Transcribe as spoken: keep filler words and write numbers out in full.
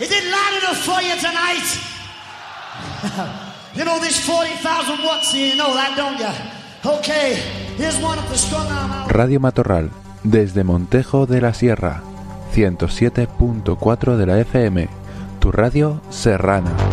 Is it loud enough for you tonight? You know this forty thousand watts, you know that, don't you? Okay, here's one of the strong arm out. Radio Matorral, desde Montejo de la Sierra, ciento siete punto cuatro de la F M, tu radio serrana.